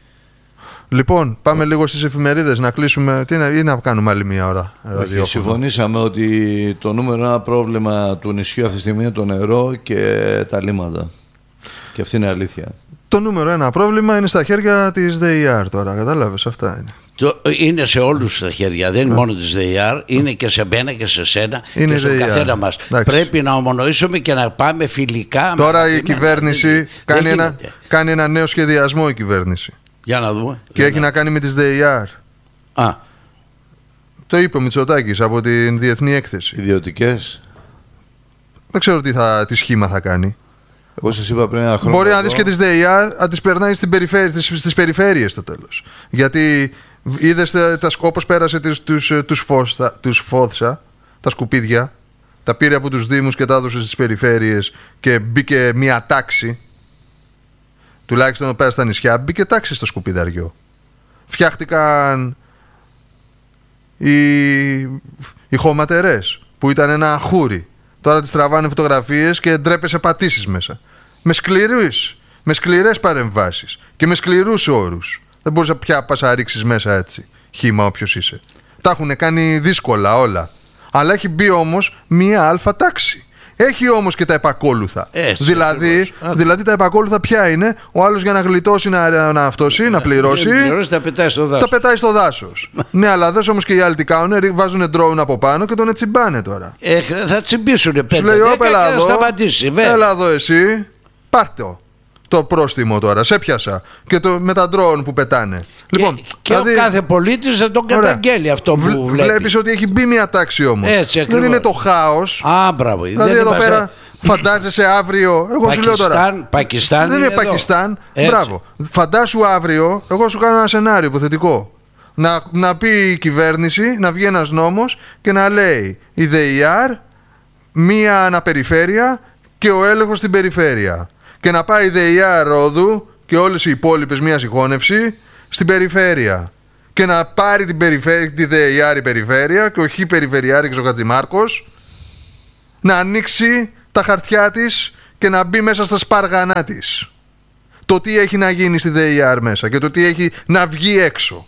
Λοιπόν, πάμε λίγο στις εφημερίδες να κλείσουμε τι, ή να κάνουμε άλλη μία ώρα. Όχι, συμφωνήσαμε ότι το νούμερο ένα πρόβλημα του νησιού αυτή τη στιγμή είναι το νερό και τα λίμματα. Και αυτή είναι αλήθεια. Το νούμερο ένα πρόβλημα είναι στα χέρια της ΔΕΙΑΡ τώρα, κατάλαβες, αυτά είναι. Το, είναι σε όλους τα χέρια, δεν είναι μόνο της ΔΕΙΑΡ, είναι και σε μένα και σε σένα είναι και στον καθένα μας. Εντάξει. Πρέπει να ομονοήσουμε και να πάμε φιλικά. Τώρα η κυβέρνηση κάνει ένα, κάνει ένα νέο σχεδιασμό η κυβέρνηση. Για να δούμε. Και έχει να... να κάνει με τις ΔΕΙΑΡ. Α. Το είπε ο Μητσοτάκης από την Διεθνή Έκθεση. Ιδιωτικές. Δεν ξέρω τι, θα, τι σχήμα θα κάνει. Εγώ σας είπα πριν ένα χρόνο. Μπορεί να δεις και τις ΔΕΙΑΡ να τις περνάει στην περιφέρει, στις, στις περιφέρειες στο τέλος. Γιατί είδες όπως πέρασε τους, τους, τους, φώστα, τους φώδσα, τα σκουπίδια, τα πήρε από τους δήμους και τα έδωσε στις περιφέρειες και μπήκε μια τάξη. Τουλάχιστον εδώ πέρα στα νησιά μπήκε τάξη στο σκουπιδαριό. Φτιάχτηκαν οι, οι χωματερές που ήταν ένα αχούρι. Τώρα τις τραβάνε φωτογραφίες και ντρέπεσαι πατήσεις μέσα. Με σκληρούς, με σκληρές παρεμβάσεις και με σκληρούς όρους. Δεν μπορείς πια πας να ρίξεις μέσα έτσι χύμα όποιος είσαι. Τα έχουν κάνει δύσκολα όλα. Αλλά έχει μπει όμως μία αλφα τάξη. Έχει όμως και τα επακόλουθα. Έτσι, δηλαδή, δηλαδή τα επακόλουθα ποια είναι? Ο άλλος για να γλιτώσει, να, να αυτόσει, να πληρώσει, πληρώσει τα πετάει στο δάσος. Τα πετάει στο δάσος. Ναι, αλλά δες όμως και οι άλλοι τι κάνουν, βάζουν ντρόουν από πάνω και τον ετσιμπάνε τώρα. Ε, θα τσιμπήσουνε πέντε. Σου λέει, όπα, έλα εδώ, έλα εδώ εσύ, πάρ' το. το πρόστιμο τώρα. Σε πιάσα. Και το, με τα ντρόουν που πετάνε. Και, λοιπόν, και δηλαδή, ο κάθε πολίτης δεν τον καταγγέλει αυτό που βλέπει. Βλέπεις ότι έχει μπει μια τάξη όμως. Έτσι, δεν είναι το χάος. Α, μπράβο. Δηλαδή εδώ πέρα σε... φαντάζεσαι αύριο. Εγώ Πακιστάν, σου λέω τώρα. Πακιστάν δεν είναι, είναι Πακιστάν. Μπράβο. Φαντάσου αύριο, εγώ σου κάνω ένα σενάριο υποθετικό. Να, να πει η κυβέρνηση, να βγει ένας νόμος και να λέει η ΔΕΙΑΡ, μία αναπεριφέρεια και ο έλεγχος στην περιφέρεια. Και να πάει η ΔΕΙΑΡ Ρόδου και όλες οι υπόλοιπες μία συγχώνευση στην περιφέρεια. Και να πάρει την περιφέρεια, τη ΔΕΙΑΡ η περιφέρεια και ο Χ Περιφερειάρης ο Χατζημάρκος να ανοίξει τα χαρτιά της και να μπει μέσα στα σπάργανά της. Το τι έχει να γίνει στη ΔΕΙΑΡ μέσα και το τι έχει να βγει έξω.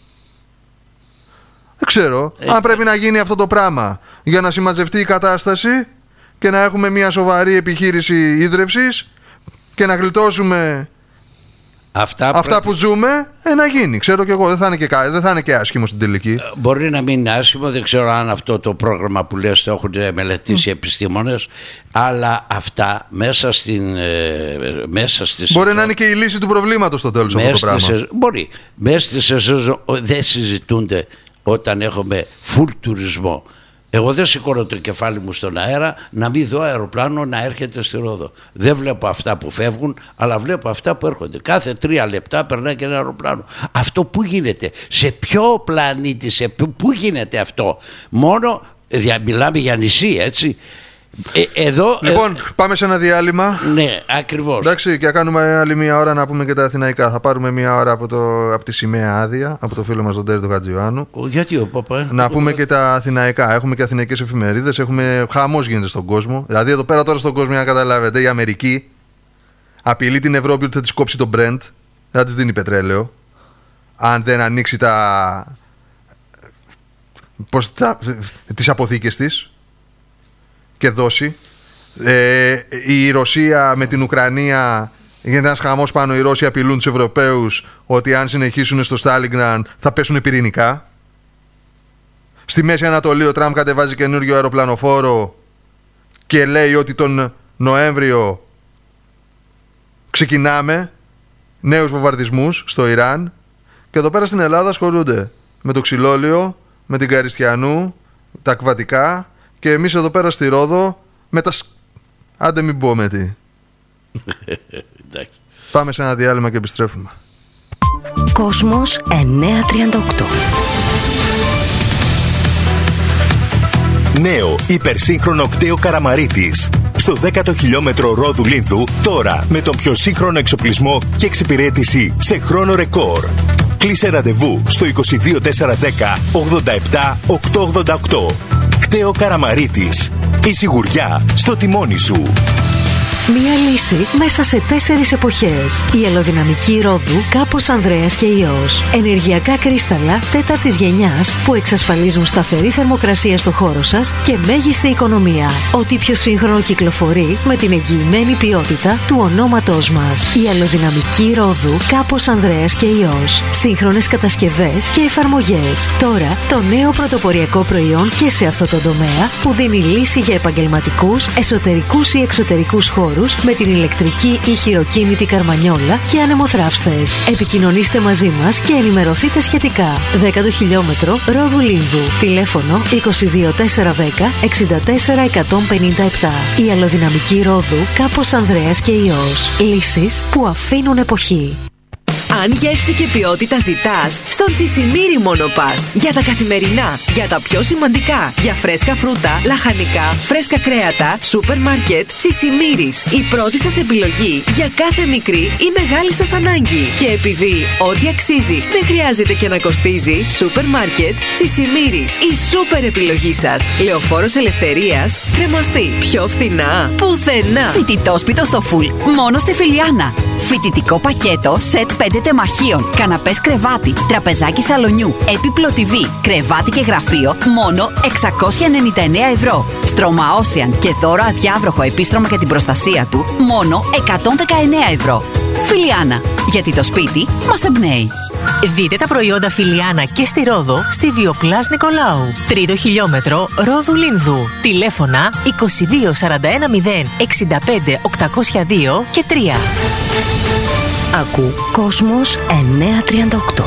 Δεν ξέρω ε, αν πρέπει να γίνει αυτό το πράγμα για να συμμαζευτεί η κατάσταση και να έχουμε μια σοβαρή επιχείρηση ίδρευσης και να γλιτώσουμε αυτά, αυτά πρέπει... που ζούμε, ε, να γίνει. Ξέρω κι εγώ, δεν θα είναι και, δεν θα είναι και άσχημο στην τελική. Μπορεί να μην είναι άσχημο, δεν ξέρω αν αυτό το πρόγραμμα που λες το έχουν μελετήσει mm. επιστήμονες, αλλά αυτά μέσα στην... Ε, μέσα στις... Μπορεί να είναι και η λύση του προβλήματος στο τέλος αυτό το πράγμα. Στις... Μπορεί. Μέσα στη σεζόν δεν συζητούνται όταν έχουμε φουλ τουρισμό. Εγώ δεν σηκώνω το κεφάλι μου στον αέρα να μην δω αεροπλάνο να έρχεται στη Ρόδο. Δεν βλέπω αυτά που φεύγουν, αλλά βλέπω αυτά που έρχονται. Κάθε τρία λεπτά περνάει και ένα αεροπλάνο. Αυτό που γίνεται, σε ποιο πλανήτη, σε πού γίνεται αυτό? Μόνο, μιλάμε για νησί, έτσι. Ε, εδώ, λοιπόν, ε... πάμε σε ένα διάλειμμα. Ναι, ακριβώς. Εντάξει, και κάνουμε άλλη μία ώρα να πούμε και τα αθηναϊκά. Θα πάρουμε μία ώρα από, το, από τη σημαία άδεια, από το φίλο μας τον Τέρι του Χατζιωάννου. Γιατί ο παπά. Να πούμε παπά. Και τα αθηναϊκά. Έχουμε και αθηναϊκές εφημερίδες. Έχουμε χαμός γίνεται στον κόσμο. Δηλαδή, εδώ πέρα τώρα στον κόσμο, για να καταλάβετε, η Αμερική απειλεί την Ευρώπη ότι θα της κόψει το Brent. Δεν θα της δίνει πετρέλαιο. Αν δεν ανοίξει τα. Πώς, τα... τις αποθήκες της και δώσει. Ε, η Ρωσία με την Ουκρανία γίνεται ένας χαμός πάνω. Οι Ρώσοι απειλούν τους Ευρωπαίους ότι αν συνεχίσουν στο Στάλιγκραντ θα πέσουν πυρηνικά. Στη Μέση Ανατολή ο Τραμπ κατεβάζει καινούργιο αεροπλανοφόρο και λέει ότι τον Νοέμβριο ξεκινάμε νέους βομβαρδισμούς στο Ιράν. Και εδώ πέρα στην Ελλάδα ασχολούνται με το ξυλόλαιο, με την Καριστιανού, τα ακβατικά. Και εμείς εδώ πέρα στη Ρόδο με τα... Άντε μην πω με τι. Πάμε σε ένα διάλειμμα και επιστρέφουμε. Κόσμος εννιακόσια τριάντα οκτώ. Νέο υπερσύγχρονο κτέο Καραμαρίτης. Στο δέκατο χιλιόμετρο Ρόδου Λίνδου, τώρα με τον πιο σύγχρονο εξοπλισμό και εξυπηρέτηση σε χρόνο ρεκόρ. Κλείσε ραντεβού στο είκοσι δύο τετρακόσια δέκα ογδόντα επτά οκτακόσια ογδόντα οκτώ. Κτέο Καραμαρίτης. Η σιγουριά στο τιμόνι σου. Μία λύση μέσα σε τέσσερις εποχές. Η αλλοδυναμική Ρόδου Κάπος Ανδρέας και Υιός. Ενεργειακά κρίσταλα τέταρτης γενιάς που εξασφαλίζουν σταθερή θερμοκρασία στο χώρο σας και μέγιστη οικονομία. Ό,τι πιο σύγχρονο κυκλοφορεί με την εγγυημένη ποιότητα του ονόματός μας. Η αλλοδυναμική Ρόδου Κάπος Ανδρέας και Υιός. Σύγχρονες κατασκευές και εφαρμογές. Τώρα το νέο πρωτοποριακό προϊόν και σε αυτό το τομέα που δίνει λύση για επαγγελματικούς, εσωτερικούς ή εξωτερικούς χώρους με την ηλεκτρική ή χειροκίνητη καρμανιόλα και ανεμοθράυστες. Επικοινωνήστε μαζί μας και ενημερωθείτε σχετικά. δέκατο χιλιόμετρο Ρόδου Λίνδου. Τηλέφωνο είκοσι δύο τετρακόσια δέκα εξήντα τέσσερα εκατόν πενήντα επτά. Η αλλοδυναμική Ρόδου Κάπος Ανδρέας και Υιός. Λύσεις που αφήνουν εποχή. Αν γεύση και ποιότητα ζητάς, στον Τσισιμίρι μόνο πας. Για τα καθημερινά, για τα πιο σημαντικά. Για φρέσκα φρούτα, λαχανικά, φρέσκα κρέατα, σούπερ μάρκετ, Τσισιμίρις. Η πρώτη σας επιλογή για κάθε μικρή ή μεγάλη σας ανάγκη. Και επειδή ό,τι αξίζει δεν χρειάζεται και να κοστίζει, σούπερ μάρκετ, Τσισιμίρις. Η σούπερ επιλογή σας. Λεωφόρος Ελευθερίας, Κρεμαστή. Πιο φθηνά, πουθενά. Φοιτητόσπιτο στο φουλ, μόνο στη Φιλιάνα. Φοιτητικό πακέτο, σετ πέντε τεμαχίων, καναπές κρεβάτι, τραπεζάκι σαλονιού, έπιπλο τι βι, κρεβάτι και γραφείο, μόνο εξακόσια ενενήντα εννέα ευρώ. Στρώμα Ocean και δώρο αδιάβροχο επίστρωμα για την προστασία του, μόνο εκατόν δεκαεννέα ευρώ. Φιλιάνα, γιατί το σπίτι μας εμπνέει. Δείτε τα προϊόντα Φιλιάνα και στη Ρόδο στη Βιοπλάς Νικολάου. Τρίτο χιλιόμετρο Ρόδου Λίνδου. Τηλέφωνα είκοσι δύο σαράντα ένα μηδέν εξήντα πέντε οκτακόσια δύο και τρία. Ακού Κόσμος εννιακόσια τριάντα οκτώ.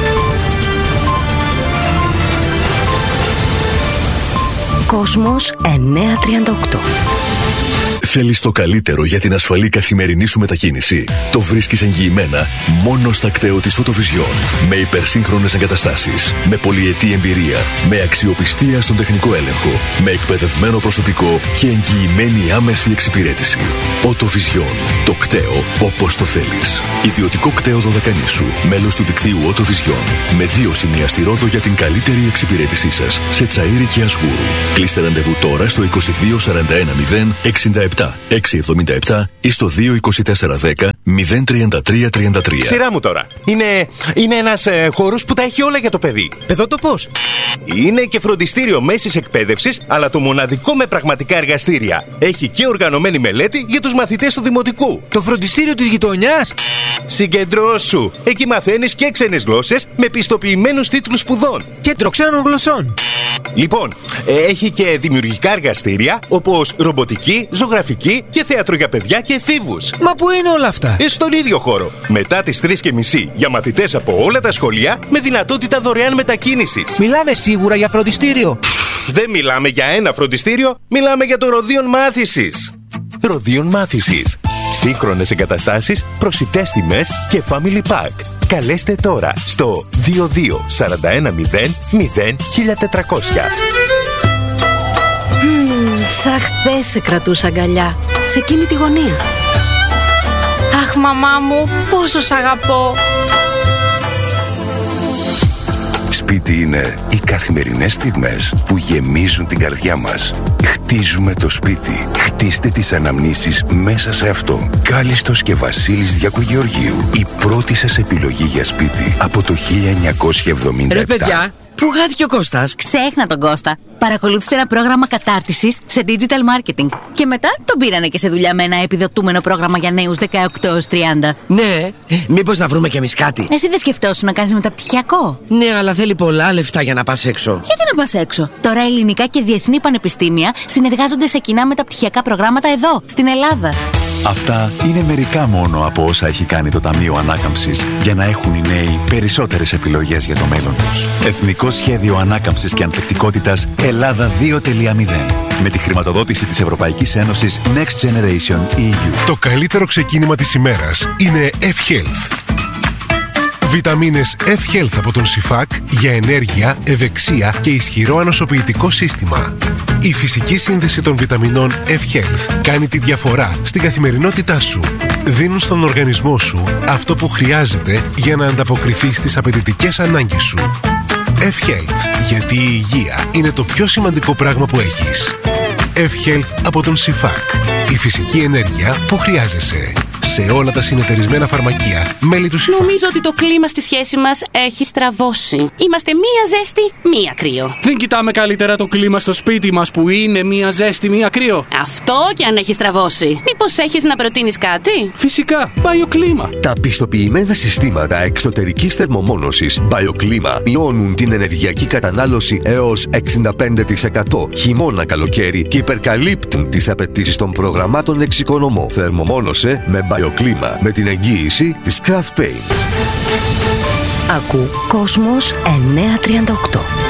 Κόσμος εννιακόσια τριάντα οκτώ. Θέλεις το καλύτερο για την ασφαλή καθημερινή σου μετακίνηση? Το βρίσκεις εγγυημένα μόνο στα κτέο της Autovision. Με υπερσύγχρονες εγκαταστάσεις, με πολυετή εμπειρία, με αξιοπιστία στον τεχνικό έλεγχο, με εκπαιδευμένο προσωπικό και εγγυημένη άμεση εξυπηρέτηση. Autovision. Το κτέο όπως το θέλεις. Ιδιωτικό κτέο Δωδεκανήσου. Μέλος του δικτύου Autovision. Με δύο σημεία στη Ρόδο για την καλύτερη εξυπηρέτησή σας. Σε Τσαΐρι και Ασγούρου. Κλείστε ραντεβού τώρα στο είκοσι δύο σαράντα ένα μηδέν εξήντα επτά εξακόσια εβδομήντα επτά ή στο δύο είκοσι τέσσερα δέκα μηδέν τριάντα τρία τριάντα τρία. Σειρά μου τώρα. Είναι, είναι ένας ε, χώρος που τα έχει όλα για το παιδί. Παιδότοπος. Είναι και φροντιστήριο μέσης εκπαίδευσης, αλλά το μοναδικό με πραγματικά εργαστήρια. Έχει και οργανωμένη μελέτη για τους μαθητές του δημοτικού. Το φροντιστήριο της γειτονιάς. Συγκεντρώσου. Εκεί μαθαίνεις και ξένες γλώσσες με πιστοποιημένους τίτλους σπουδών. Κέντρο ξένων γλωσσών. Λοιπόν, έχει και δημιουργικά εργαστήρια όπως ρομποτική, ζωγραφική και θέατρο για παιδιά και εφήβους. Μα πού είναι όλα αυτά? Ε, στον ίδιο χώρο. Μετά τις τρεις και μισή για μαθητές από όλα τα σχολεία με δυνατότητα δωρεάν μετακίνησης. Μιλάμε σίγουρα για φροντιστήριο? Δεν μιλάμε για ένα φροντιστήριο, μιλάμε για το Ροδίον Μάθησης. Ροδίον Μάθησης. Σύγχρονες εγκαταστάσεις, προσιτές τιμές και family pack. Καλέστε τώρα στο δύο δύο σαράντα ένα μηδέν μηδέν χίλια τετρακόσια. Mm, σαν χθες σε κρατούσα αγκαλιά, σε εκείνη τη γωνία. Αχ, μαμά μου, πόσο σ' αγαπώ. Σπίτι είναι οι καθημερινές στιγμές που γεμίζουν την καρδιά μας. Χτίζουμε το σπίτι. Χτίστε τις αναμνήσεις μέσα σε αυτό. Κάλιστος και Βασίλης Διακογεωργίου. Η πρώτη σας επιλογή για σπίτι από το χίλια εννιακόσια εβδομήντα επτά. Ρε παιδιά, πού χάθηκε ο Κώστας? Ξέχνα τον Κώστα. Παρακολούθησε ένα πρόγραμμα κατάρτισης σε digital marketing. Και μετά τον πήρανε και σε δουλειά με ένα επιδοτούμενο πρόγραμμα για νέους δεκαοκτώ έως τριάντα. Ναι, μήπως να βρούμε κι εμείς κάτι? Εσύ δεν σκεφτόσουν να κάνεις μεταπτυχιακό? Ναι, αλλά θέλει πολλά λεφτά για να πας έξω. Γιατί να πας έξω? Τώρα ελληνικά και διεθνή πανεπιστήμια συνεργάζονται σε κοινά μεταπτυχιακά προγράμματα εδώ, στην Ελλάδα. Αυτά είναι μερικά μόνο από όσα έχει κάνει το Ταμείο Ανάκαμψης για να έχουν οι νέοι περισσότερες επιλογές για το μέλλον τους. Εθνικό Σχέδιο Ανάκαμψης και Ανθεκτικότητας Ελλάδα δύο τελεία μηδέν. Με τη χρηματοδότηση της Ευρωπαϊκής Ένωσης Next Generation ι γιου. Το καλύτερο ξεκίνημα της ημέρας είναι F-Health. Βιταμίνες F-Health από τον Σιφάκ για ενέργεια, ευεξία και ισχυρό ανοσοποιητικό σύστημα. Η φυσική σύνδεση των βιταμινών F-Health κάνει τη διαφορά στην καθημερινότητά σου. Δίνουν στον οργανισμό σου αυτό που χρειάζεται για να ανταποκριθεί στις απαιτητικές ανάγκες σου. F-Health, γιατί η υγεία είναι το πιο σημαντικό πράγμα που έχεις. F-Health από τον Σιφάκ. Η φυσική ενέργεια που χρειάζεσαι. Σε όλα τα συνεταιρισμένα φαρμακεία, μέλη του Σιφάκ. Νομίζω ότι το κλίμα στη σχέση μας έχει στραβώσει. Είμαστε μία ζέστη, μία κρύο. Δεν κοιτάμε καλύτερα το κλίμα στο σπίτι μας που είναι μία ζέστη, μία κρύο? Αυτό και αν έχει στραβώσει. Μήπως έχεις να προτείνεις κάτι? Φυσικά, BioClima. Τα πιστοποιημένα συστήματα εξωτερικής θερμομόνωσης BioClima μειώνουν την ενεργειακή κατανάλωση έως εξήντα πέντε τοις εκατό χειμώνα καλοκαίρι και υπερκαλύπτουν τις απαιτήσεις των προγραμμάτων εξοικονομώ. Θερμομόνωσε με BioClima με την εγγύηση της Craft Paint. Ακού Κόσμος εννιακόσια τριάντα οκτώ.